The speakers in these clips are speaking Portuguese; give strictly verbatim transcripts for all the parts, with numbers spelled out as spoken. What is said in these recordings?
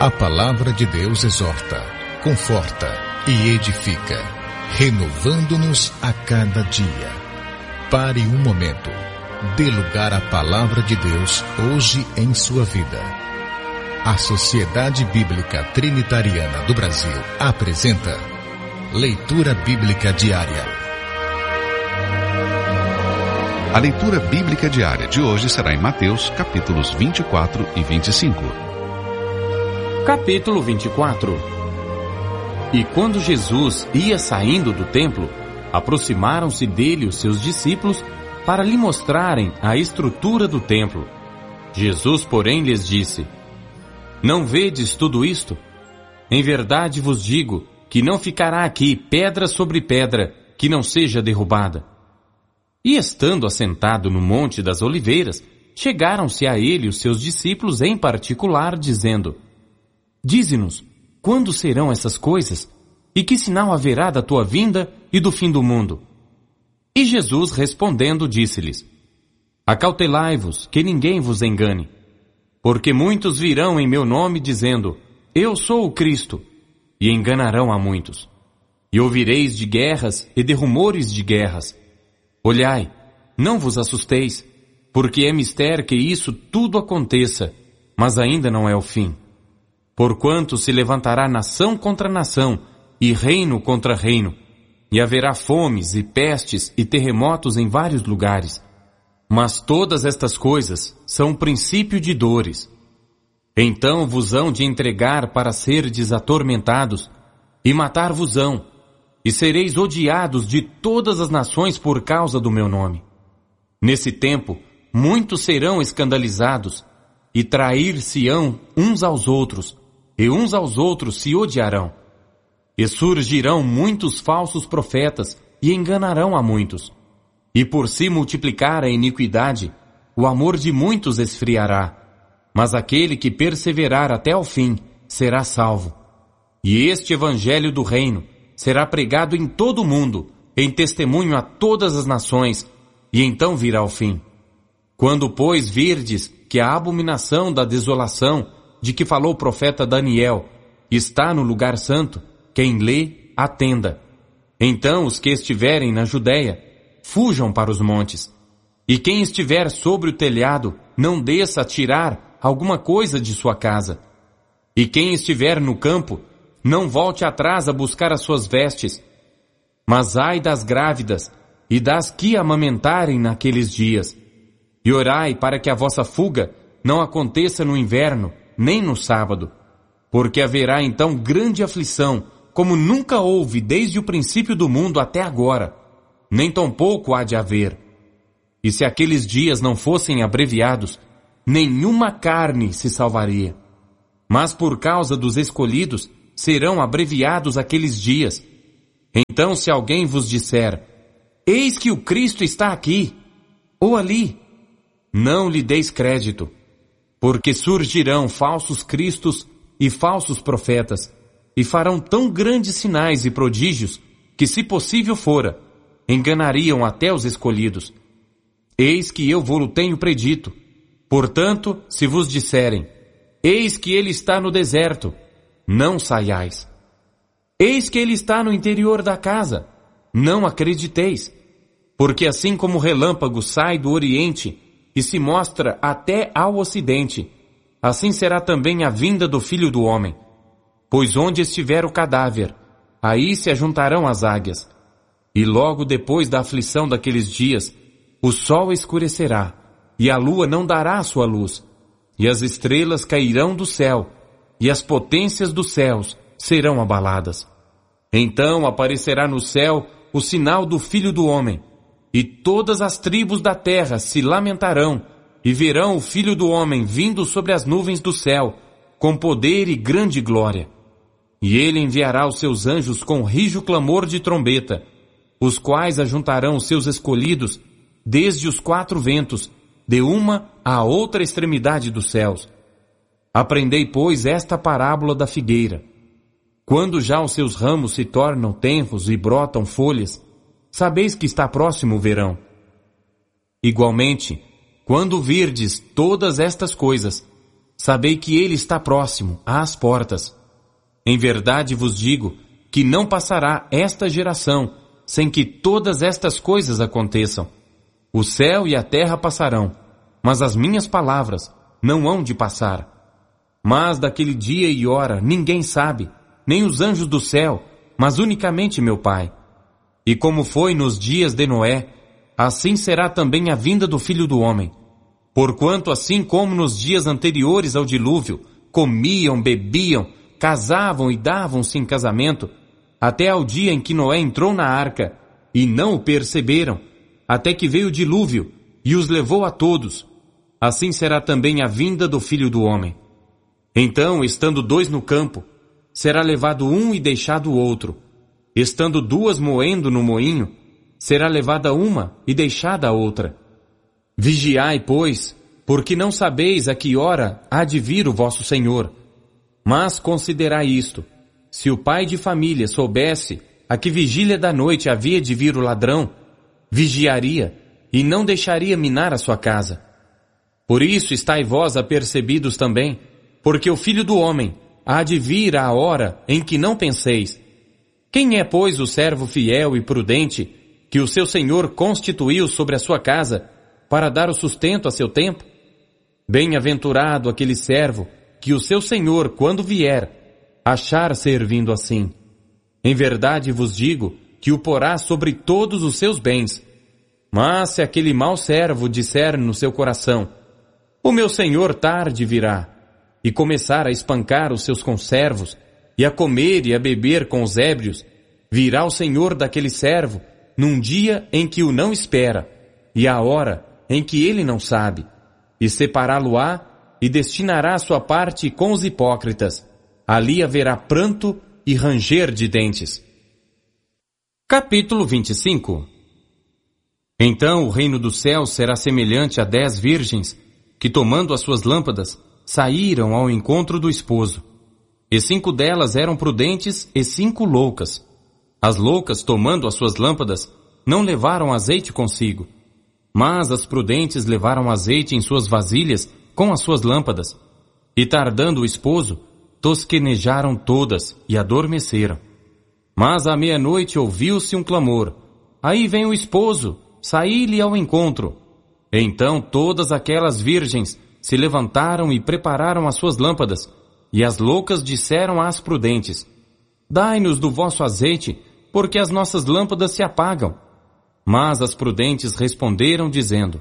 A palavra de Deus exorta, conforta e edifica, renovando-nos a cada dia. Pare um momento. Dê lugar à palavra de Deus hoje em sua vida. A Sociedade Bíblica Trinitariana do Brasil apresenta Leitura Bíblica Diária. A leitura bíblica diária de hoje será em Mateus, capítulos vinte e quatro e vinte e cinco. Capítulo vinte e quatro. E quando Jesus ia saindo do templo, aproximaram-se dele os seus discípulos para lhe mostrarem a estrutura do templo. Jesus, porém, lhes disse: Não vedes tudo isto? Em verdade vos digo que não ficará aqui pedra sobre pedra que não seja derrubada. E estando assentado no Monte das Oliveiras, chegaram-se a ele os seus discípulos em particular, dizendo: Dize-nos, quando serão essas coisas? E que sinal haverá da tua vinda e do fim do mundo? E Jesus, respondendo, disse-lhes: Acautelai-vos, que ninguém vos engane. Porque muitos virão em meu nome, dizendo: Eu sou o Cristo, e enganarão a muitos. E ouvireis de guerras e de rumores de guerras. Olhai, não vos assusteis, porque é mister que isso tudo aconteça, mas ainda não é o fim. Porquanto se levantará nação contra nação, e reino contra reino, e haverá fomes e pestes e terremotos em vários lugares. Mas todas estas coisas são o princípio de dores. Então vos hão de entregar para serdes atormentados, e matar-vos-ão, e sereis odiados de todas as nações por causa do meu nome. Nesse tempo, muitos serão escandalizados, e trair-se-ão uns aos outros, e uns aos outros se odiarão. E surgirão muitos falsos profetas, e enganarão a muitos. E por se multiplicar a iniquidade, o amor de muitos esfriará. Mas aquele que perseverar até ao fim, será salvo. E este evangelho do reino será pregado em todo o mundo, em testemunho a todas as nações, e então virá o fim. Quando, pois, virdes que a abominação da desolação, de que falou o profeta Daniel, está no lugar santo, quem lê, atenda. Então os que estiverem na Judéia, fujam para os montes. E quem estiver sobre o telhado, não desça a tirar alguma coisa de sua casa. E quem estiver no campo, não volte atrás a buscar as suas vestes. Mas ai das grávidas, e das que amamentarem naqueles dias. E orai para que a vossa fuga não aconteça no inverno, nem no sábado, porque haverá então grande aflição, como nunca houve desde o princípio do mundo até agora, nem tampouco há de haver. E se aqueles dias não fossem abreviados, nenhuma carne se salvaria. Mas por causa dos escolhidos, serão abreviados aqueles dias. Então se alguém vos disser: Eis que o Cristo está aqui, ou ali, não lhe deis crédito, porque surgirão falsos cristos e falsos profetas, e farão tão grandes sinais e prodígios, que se possível fora, enganariam até os escolhidos. Eis que eu vou-lo tenho predito. Portanto, se vos disserem: Eis que ele está no deserto, não saiais. Eis que ele está no interior da casa, não acrediteis. Porque assim como o relâmpago sai do oriente e se mostra até ao ocidente, assim será também a vinda do Filho do Homem. Pois onde estiver o cadáver, aí se ajuntarão as águias. E logo depois da aflição daqueles dias, o sol escurecerá, e a lua não dará a sua luz, e as estrelas cairão do céu, e as potências dos céus serão abaladas. Então aparecerá no céu o sinal do Filho do Homem, e todas as tribos da terra se lamentarão, e verão o Filho do Homem vindo sobre as nuvens do céu, com poder e grande glória. E ele enviará os seus anjos com rijo clamor de trombeta, os quais ajuntarão os seus escolhidos desde os quatro ventos, de uma à outra extremidade dos céus. Aprendei, pois, esta parábola da figueira. Quando já os seus ramos se tornam tenros e brotam folhas, sabeis que está próximo o verão. Igualmente, quando virdes todas estas coisas, sabei que ele está próximo, às portas. Em verdade vos digo que não passará esta geração sem que todas estas coisas aconteçam. O céu e a terra passarão, mas as minhas palavras não hão de passar. Mas daquele dia e hora ninguém sabe, nem os anjos do céu, mas unicamente meu Pai. E como foi nos dias de Noé, assim será também a vinda do Filho do Homem. Porquanto assim como nos dias anteriores ao dilúvio, comiam, bebiam, casavam e davam-se em casamento, até ao dia em que Noé entrou na arca, e não o perceberam, até que veio o dilúvio, e os levou a todos. Assim será também a vinda do Filho do Homem. Então, estando dois no campo, será levado um e deixado o outro. Estando duas moendo no moinho, será levada uma e deixada a outra. Vigiai, pois, porque não sabeis a que hora há de vir o vosso Senhor. Mas considerai isto: se o pai de família soubesse a que vigília da noite havia de vir o ladrão, vigiaria e não deixaria minar a sua casa. Por isso estai vós apercebidos também, porque o Filho do Homem há de vir à hora em que não penseis. Quem é, pois, o servo fiel e prudente que o seu Senhor constituiu sobre a sua casa para dar o sustento a seu tempo? Bem-aventurado aquele servo que o seu Senhor, quando vier, achar servindo assim. Em verdade vos digo que o porá sobre todos os seus bens. Mas se aquele mau servo disser no seu coração: o meu Senhor tarde virá, e começar a espancar os seus conservos, e a comer e a beber com os ébrios, virá o Senhor daquele servo num dia em que o não espera, e à hora em que ele não sabe, e separá-lo-á, e destinará a sua parte com os hipócritas. Ali haverá pranto e ranger de dentes. Capítulo vinte e cinco. Então o reino dos céus será semelhante a dez virgens, que tomando as suas lâmpadas, saíram ao encontro do esposo. E cinco delas eram prudentes e cinco loucas. As loucas, tomando as suas lâmpadas, não levaram azeite consigo. Mas as prudentes levaram azeite em suas vasilhas com as suas lâmpadas. E tardando o esposo, tosquenejaram todas e adormeceram. Mas à meia-noite ouviu-se um clamor: aí vem o esposo, saí-lhe ao encontro. Então todas aquelas virgens se levantaram e prepararam as suas lâmpadas, e as loucas disseram às prudentes: dai-nos do vosso azeite, porque as nossas lâmpadas se apagam. Mas as prudentes responderam, dizendo: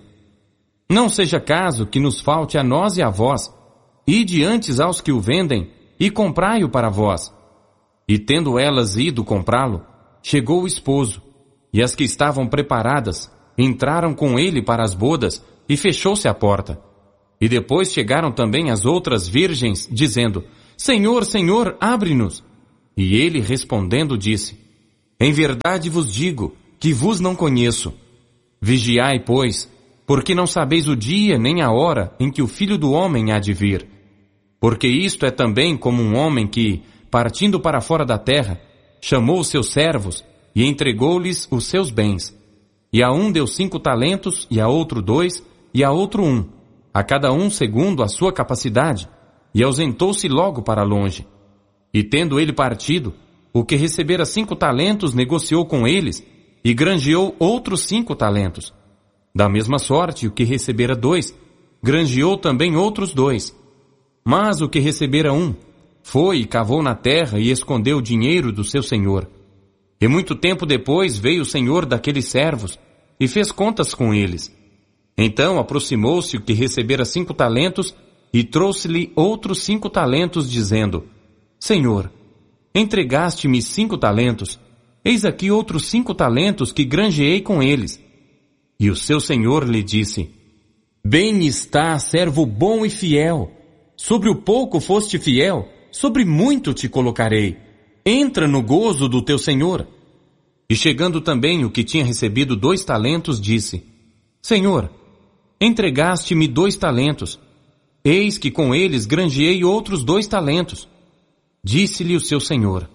não seja caso que nos falte a nós e a vós, ide antes aos que o vendem, e comprai-o para vós. E tendo elas ido comprá-lo, chegou o esposo, e as que estavam preparadas entraram com ele para as bodas, e fechou-se a porta. E depois chegaram também as outras virgens, dizendo: Senhor, Senhor, abre-nos. E ele respondendo disse: em verdade vos digo que vos não conheço. Vigiai, pois, porque não sabeis o dia nem a hora em que o Filho do Homem há de vir. Porque isto é também como um homem que, partindo para fora da terra, chamou os seus servos e entregou-lhes os seus bens. E a um deu cinco talentos, e a outro dois, e a outro um, a cada um segundo a sua capacidade, e ausentou-se logo para longe. E tendo ele partido, o que recebera cinco talentos negociou com eles, e granjeou outros cinco talentos. Da mesma sorte, o que recebera dois, granjeou também outros dois. Mas o que recebera um, foi e cavou na terra e escondeu o dinheiro do seu senhor. E muito tempo depois veio o senhor daqueles servos, e fez contas com eles. Então aproximou-se o que recebera cinco talentos, e trouxe-lhe outros cinco talentos, dizendo: Senhor, entregaste-me cinco talentos, eis aqui outros cinco talentos que granjeei com eles. E o seu senhor lhe disse: Bem está, servo bom e fiel. Sobre o pouco foste fiel, sobre muito te colocarei. Entra no gozo do teu senhor. E chegando também o que tinha recebido dois talentos, disse: Senhor, entregaste-me dois talentos. Eis que com eles granjeei outros dois talentos. Disse-lhe o seu senhor: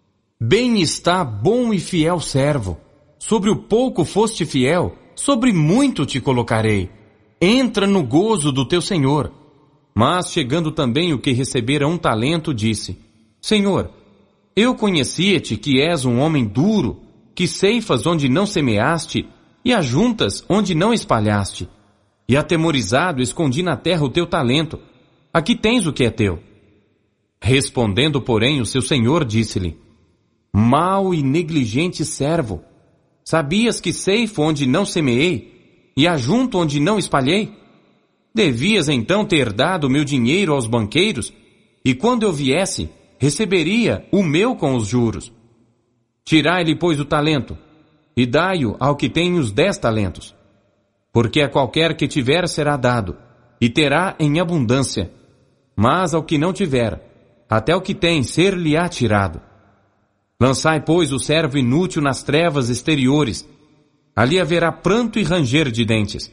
Bem está, bom e fiel servo. Sobre o pouco foste fiel, sobre muito te colocarei. Entra no gozo do teu senhor. Mas, chegando também o que recebera um talento, disse: Senhor, eu conhecia-te que és um homem duro, que ceifas onde não semeaste, e ajuntas onde não espalhaste. E atemorizado escondi na terra o teu talento. Aqui tens o que é teu. Respondendo, porém, o seu senhor disse-lhe: Mau e negligente servo, sabias que ceifo onde não semeei, e ajunto onde não espalhei? Devias então ter dado meu dinheiro aos banqueiros, e quando eu viesse, receberia o meu com os juros. Tirai-lhe, pois, o talento, e dai-o ao que tem os dez talentos. Porque a qualquer que tiver será dado, e terá em abundância. Mas ao que não tiver, até o que tem ser-lhe-á tirado. Lançai, pois, o servo inútil nas trevas exteriores. Ali haverá pranto e ranger de dentes.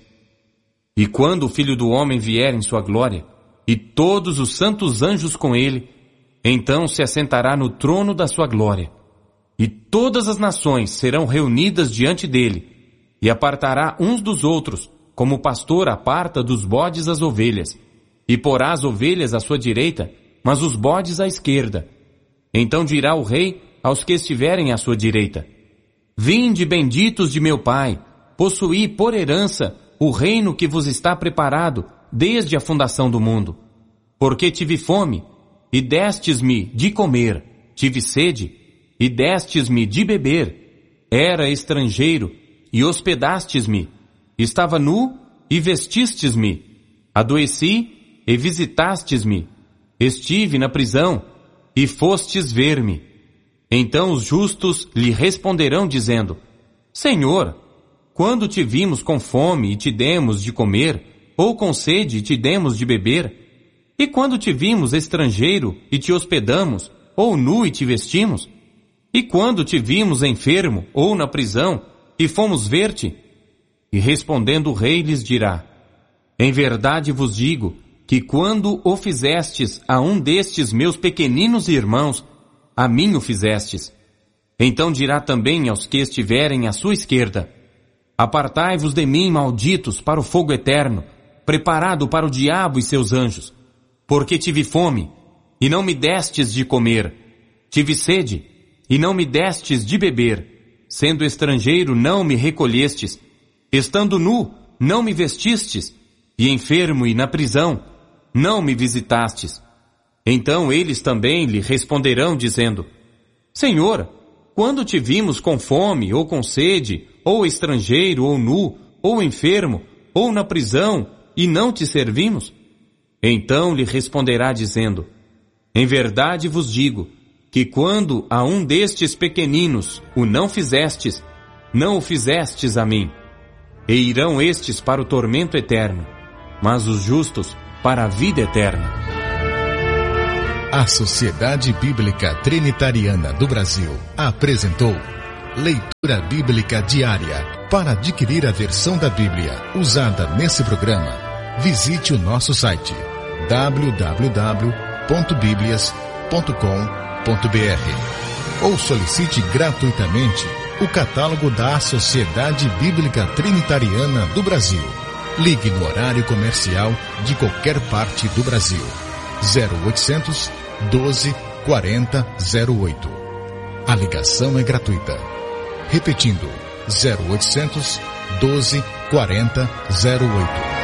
E quando o Filho do Homem vier em sua glória, e todos os santos anjos com ele, então se assentará no trono da sua glória. E todas as nações serão reunidas diante dele, e apartará uns dos outros, como o pastor aparta dos bodes as ovelhas, e porá as ovelhas à sua direita, mas os bodes à esquerda. Então dirá o rei aos que estiverem à sua direita: Vinde, benditos de meu Pai, possuí por herança o reino que vos está preparado desde a fundação do mundo. Porque tive fome, e destes-me de comer, tive sede, e destes-me de beber, era estrangeiro, e hospedastes-me, estava nu, e vestistes-me, adoeci, e visitastes-me, estive na prisão, e fostes ver-me. Então os justos lhe responderão dizendo: Senhor, quando te vimos com fome e te demos de comer, ou com sede e te demos de beber? E quando te vimos estrangeiro e te hospedamos, ou nu e te vestimos? E quando te vimos enfermo ou na prisão e fomos ver-te? E respondendo o rei lhes dirá: Em verdade vos digo que quando o fizestes a um destes meus pequeninos irmãos, a mim o fizestes. Então dirá também aos que estiverem à sua esquerda: Apartai-vos de mim, malditos, para o fogo eterno, preparado para o diabo e seus anjos. Porque tive fome, e não me destes de comer. Tive sede, e não me destes de beber. Sendo estrangeiro, não me recolhestes. Estando nu, não me vestistes. E enfermo e na prisão, não me visitastes. Então eles também lhe responderão, dizendo: Senhor, quando te vimos com fome, ou com sede, ou estrangeiro, ou nu, ou enfermo, ou na prisão, e não te servimos? Então lhe responderá dizendo: Em verdade vos digo, que quando a um destes pequeninos o não fizestes, não o fizestes a mim. E irão estes para o tormento eterno, mas os justos para a vida eterna. A Sociedade Bíblica Trinitariana do Brasil apresentou Leitura Bíblica Diária. Para adquirir a versão da Bíblia usada nesse programa, visite o nosso site w w w ponto biblias ponto com ponto b r ou solicite gratuitamente o catálogo da Sociedade Bíblica Trinitariana do Brasil. Ligue no horário comercial de qualquer parte do Brasil. zero oitocentos, doze, quarenta, zero oito. A ligação é gratuita. Repetindo, zero oitocentos, doze, quarenta, zero oito.